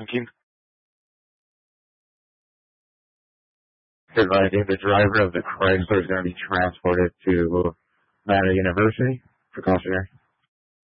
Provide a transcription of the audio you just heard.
Thank you. Advising the driver of the Chrysler is going to be transported to Nevada University. Precautionary.